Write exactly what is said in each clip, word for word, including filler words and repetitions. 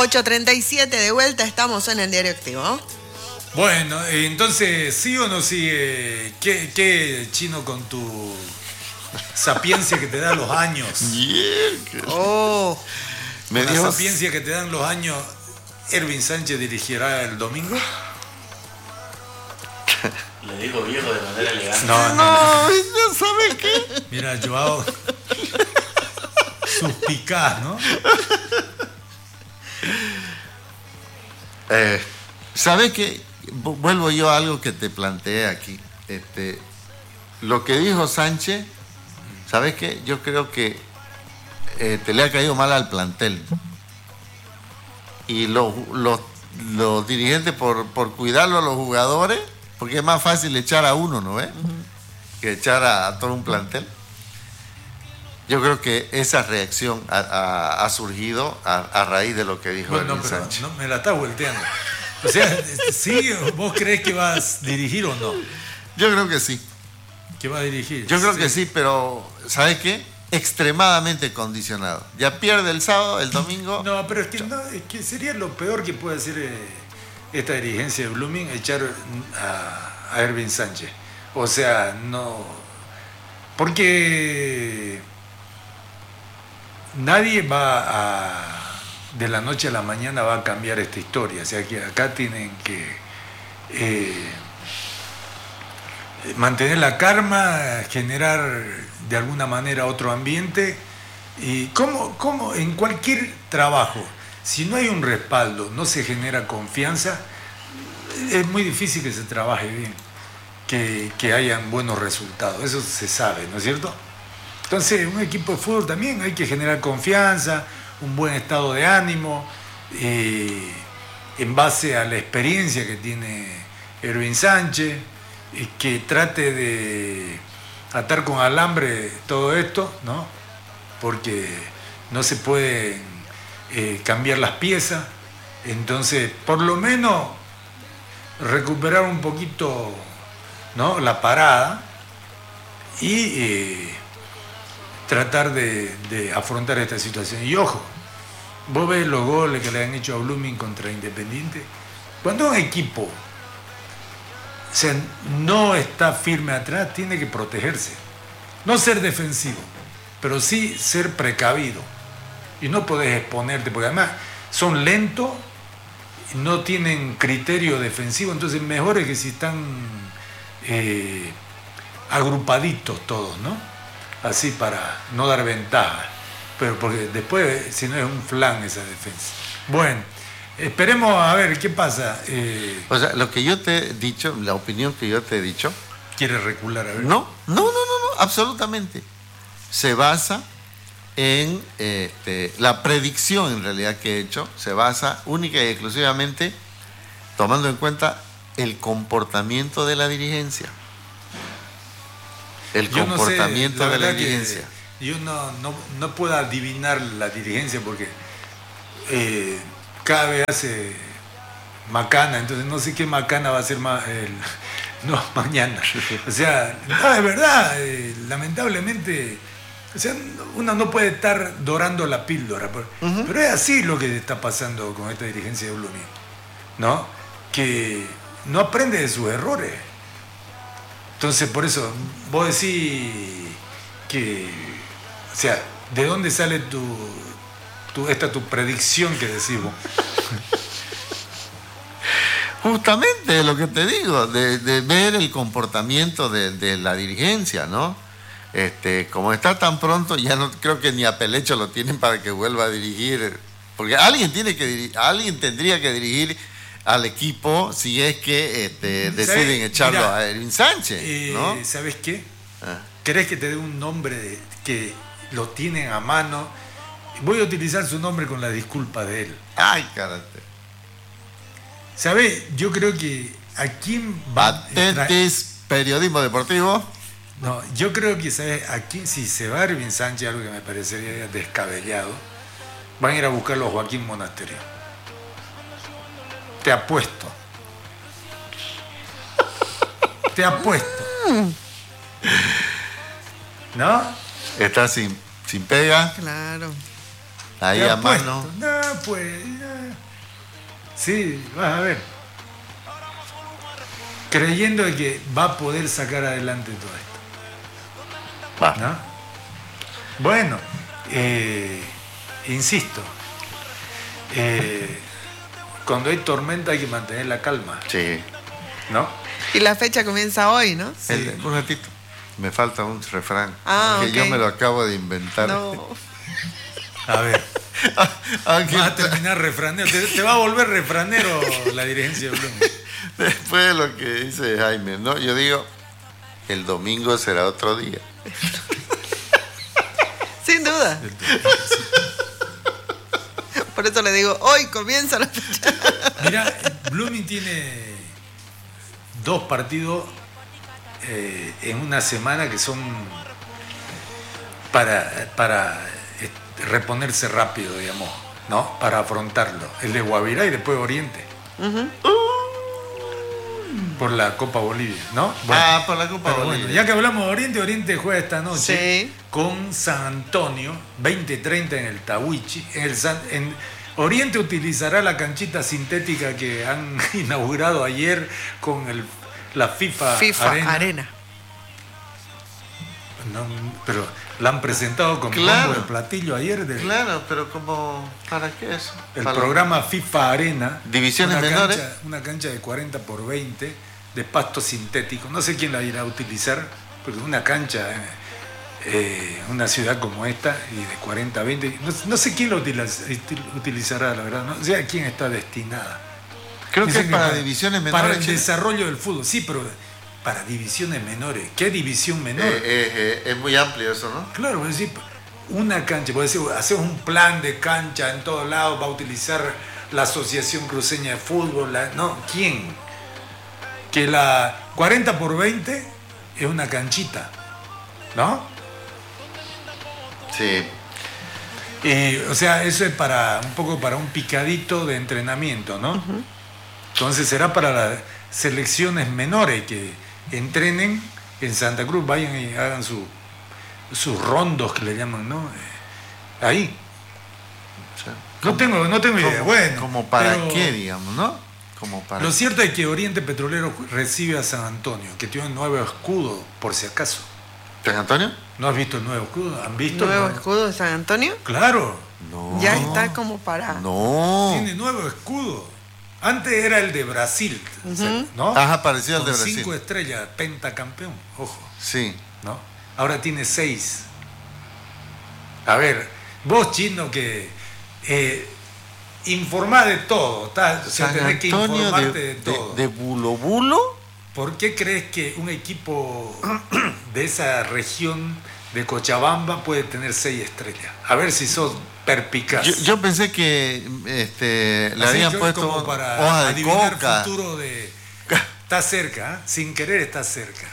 ocho treinta y siete, de vuelta, estamos en el Diario Activo. Bueno, entonces, ¿sí o no sigue? ¿Qué, qué Chino, con tu sapiencia que te dan los años? Yeah. Oh. Con la sapiencia que te dan los años, ¿Ervin Sánchez dirigirá el domingo? Le digo viejo de manera elegante. No, no, no, no ¿sabe qué? Mira, Joao, suspicaz, ¿no? Eh, ¿Sabe qué? Vuelvo yo a algo que te planteé aquí. Este, lo que dijo Sánchez, ¿sabes qué? Yo creo que eh, te le ha caído mal al plantel. Y los, los, los dirigentes, por, por cuidarlo a los jugadores, porque es más fácil echar a uno, ¿no ves? Uh-huh. Que echar a, a todo un plantel. Yo creo que esa reacción ha, ha, ha surgido a, a raíz de lo que dijo bueno, Ervin pero Sánchez. No, me la está volteando. O sea, ¿sí? ¿Vos crees que vas a dirigir o no? Yo creo que sí. ¿Que va a dirigir? Yo creo sí. que sí, pero ¿sabes qué? Extremadamente condicionado. Ya pierde el sábado, el domingo. No, pero es que, no, es que sería lo peor que puede hacer eh, esta dirigencia de Blooming, echar a, a Ervin Sánchez. O sea, no... Porque nadie va a... de la noche a la mañana va a cambiar esta historia. O sea que acá tienen que eh, mantener la calma, generar de alguna manera otro ambiente. Y como, como en cualquier trabajo, si no hay un respaldo, no se genera confianza, es muy difícil que se trabaje bien, que, que hayan buenos resultados. Eso se sabe, ¿no es cierto? Entonces, un equipo de fútbol también hay que generar confianza, un buen estado de ánimo, eh, en base a la experiencia que tiene Ervin Sánchez, eh, que trate de atar con alambre todo esto, ¿no? Porque no se pueden eh, cambiar las piezas. Entonces, por lo menos recuperar un poquito, ¿no?, la parada y eh, tratar de, de afrontar esta situación. Y ojo, vos ves los goles que le han hecho a Blooming contra Independiente. Cuando un equipo, o sea, no está firme atrás, tiene que protegerse. No ser defensivo, pero sí ser precavido. Y no podés exponerte, porque además son lentos, no tienen criterio defensivo, entonces mejor es que si están eh, agrupaditos todos, ¿no? Así para no dar ventaja. Pero porque después, si no, es un flan esa defensa. Bueno, esperemos a ver qué pasa. Eh, o sea, lo que yo te he dicho, la opinión que yo te he dicho... ¿Quieres recular? A ver. No, no, no, no, no, absolutamente. Se basa en este, la predicción, en realidad, que he hecho, se basa única y exclusivamente tomando en cuenta el comportamiento de la dirigencia. El yo comportamiento no sé, de la dirigencia. Yo no, no, no puedo adivinar la dirigencia porque eh, cada vez hace macana, entonces no sé qué macana va a ser ma, el, no, mañana. O sea, no, es verdad, eh, lamentablemente, o sea, uno no puede estar dorando la píldora, pero, uh-huh. pero es así lo que está pasando con esta dirigencia de Blooming, ¿no? Que no aprende de sus errores. Entonces, por eso, vos decís que, o sea, ¿de dónde sale tu, tu esta tu predicción que decís vos? Justamente lo que te digo, de, de ver el comportamiento de, de la dirigencia, ¿no? Este, como está tan pronto, ya no creo que ni a Pelecho lo tienen para que vuelva a dirigir, porque alguien tiene que dirigir, alguien tendría que dirigir al equipo si es que este, deciden echarlo Mira, a Ervin Sánchez, eh, ¿no? ¿Sabes qué? Ah. ¿Querés que te dé un nombre de, que lo tienen a mano? Voy a utilizar su nombre con la disculpa de él. Ay, carácter. ¿Sabes? Yo creo que a quién va Atentis, periodismo deportivo. No, yo creo que, ¿sabes? Aquí, si se va Ervin Sánchez, algo que me parecería descabellado, van a ir a buscarlo a Joaquín Monasterio. Te apuesto. Te apuesto. ¿No? Está sin, sin pega. Claro. ahí Te a apuesto. mano. No, pues. no. Sí, vas a ver. Creyendo de que va a poder sacar adelante todo esto. Va. ¿No? Bueno, eh, insisto. Eh, cuando hay tormenta hay que mantener la calma, Sí. ¿no? Y la fecha comienza hoy, ¿no? El- un ratito. Me falta un refrán. Ah, que ok. yo me lo acabo de inventar. No. A ver, Aunque vas a terminar refranero. Te, te va a volver refranero la dirigencia de Blooming. después de lo que dice Jaime, ¿no? Yo digo, el domingo será otro día. Sin duda. Por eso le digo, hoy comienza la fecha. Mira, Blooming tiene dos partidos eh, en una semana que son para, para eh, reponerse rápido, digamos, ¿no? Para afrontarlo. El de Guavirá y después Oriente. Ujú. Por la Copa Bolivia, ¿no? Ah, por la Copa Pero Bolivia. bueno, ya que hablamos de Oriente, Oriente juega esta noche Sí. con San Antonio, veinte treinta en el Tawichi. En el San- en Oriente utilizará la canchita sintética que han inaugurado ayer con el, la FIFA, FIFA Arena. Arena. No, pero la han presentado con Claro. bombo de platillo ayer del Claro, pero como, ¿para qué eso? el Para- programa FIFA Arena. Divisiones una menores. Cancha, una cancha de cuarenta por veinte de pasto sintético. No sé quién la irá a utilizar, porque una cancha, eh, eh, una ciudad como esta, y de cuarenta a veinte, no, no sé quién la utiliza- utilizará, la verdad. No sé a quién está destinada. Creo que Dicen es para divisiones menores. Para el che. desarrollo del fútbol, sí, pero para divisiones menores. ¿Qué división menor? Eh, eh, eh, es muy amplio eso, ¿no? Claro, es decir, una cancha, puede decir, hacemos un plan de cancha en todos lados, va a utilizar la Asociación Cruceña de Fútbol, la- no, ¿quién? Que la cuarenta por veinte es una canchita, ¿no? Sí. Y, o sea, eso es para un poco para un picadito de entrenamiento, ¿no? Entonces será para las selecciones menores que entrenen en Santa Cruz, vayan y hagan su, sus rondos que le llaman, ¿no? Eh, ahí. O sea, No tengo, no tengo idea. como, Bueno, como para pero qué, digamos, ¿no? Como para Lo cierto es que Oriente Petrolero recibe a San Antonio, que tiene un nuevo escudo, por si acaso. ¿San Antonio? ¿No has visto el nuevo escudo? ¿Han visto? Nuevo No. escudo de San Antonio. Claro, No. Ya está como para. No. tiene nuevo escudo. Antes era el de Brasil, ¿no? Ajá, parecido al Con de Brasil. cinco estrellas, pentacampeón, ojo, Sí. ¿no? Ahora tiene seis. A ver, vos, chino, que eh, informás de todo, ¿tá? O sea, San tenés que Antonio informarte de, de, todo. de, de Bulo Bulo. ¿Por qué crees que un equipo de esa región de Cochabamba puede tener seis estrellas? A ver si sos perpicaz. Yo, yo pensé que este, le Así habían que puesto como para hoja de adivinar coca. futuro de... Está cerca, ¿eh? Sin querer está cerca.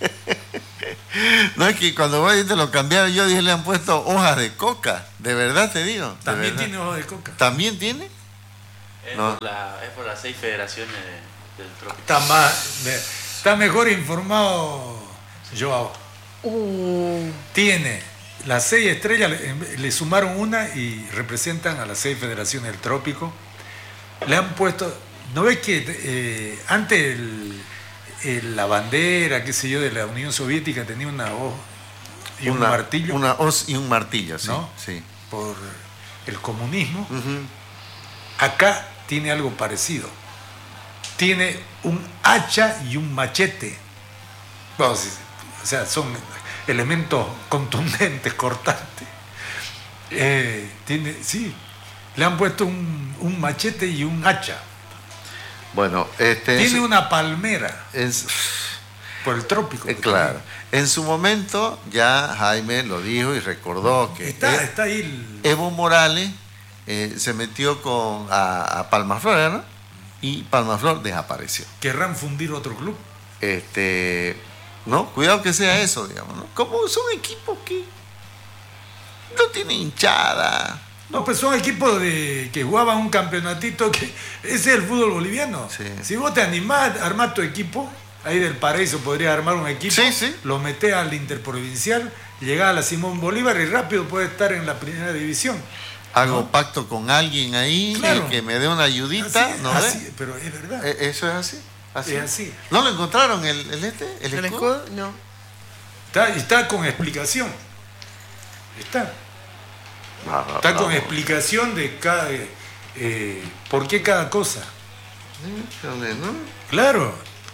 No es que cuando vos te lo cambiaron, yo dije le han puesto hojas de coca. De verdad te digo. de También verdad. tiene hoja de coca. ¿También tiene? Es, No. por la, es por las seis federaciones de- del trópico. Está, más, me- está mejor informado Joao. Uh, Tiene las seis estrellas, le, le sumaron una y representan a las seis federaciones del trópico. Le han puesto, ¿no ves que eh, antes el- el- la bandera, qué sé yo, de la Unión Soviética tenía una hoja y un Una- martillo, Una hoz y un martillo, sí. ¿no? Sí. por el comunismo? Ujú. Acá tiene algo parecido. Tiene un hacha y un machete. Bueno, sí, o sea, son elementos contundentes, cortantes. Eh, tiene, sí, le han puesto un, un machete y un hacha. Bueno, este. Tiene en su- una palmera en su- por el trópico. eh, claro. En su momento ya Jaime lo dijo y recordó que Está, eh, está ahí el- Evo Morales eh, se metió con a, a Palmaflor, ¿no? Y Palmaflor desapareció. querrán fundir otro club. Este, no, cuidado que sea eso, digamos, ¿no? Como son equipos que no tienen hinchada. No, pues son equipos de, que jugaban un campeonatito que ese es el fútbol boliviano. Sí. Si vos te animás a armar tu equipo, ahí del Paraíso podrías armar un equipo, Sí, sí. lo metés al interprovincial, llegás a la Simón Bolívar y rápido puedes estar en la primera división. hago ¿no? pacto con alguien ahí, Claro. eh, que me dé una ayudita, Así- ¿no así, ves? pero es verdad. Eh, Eso es así. así. Es así. ¿No lo encontraron el, el este? ¿El, ¿El escudo? escudo? No. Está, está con explicación. Está. Ah, Está con bravo. explicación de cada. Eh, ¿Por qué cada cosa? Híjole, ¿no? Claro.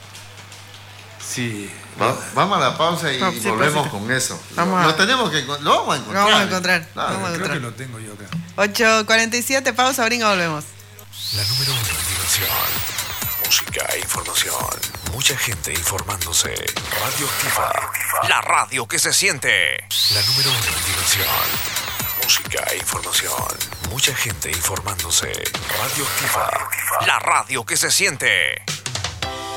Sí. Va- vamos a la pausa y, No, y sí, volvemos pues, con eso. Vamos lo, a- lo tenemos que encon- lo vamos a encontrar. Lo vamos a encontrar, Claro. vamos a Creo encontrar. que lo tengo yo acá. ocho cuarenta y siete, pausa, brinca, volvemos. La número uno en diversión, música e información. Mucha gente informándose. Radio Activa. La radio que se siente. La número uno en diversión, música e información. Mucha gente informándose. Radio Activa. La radio que se siente.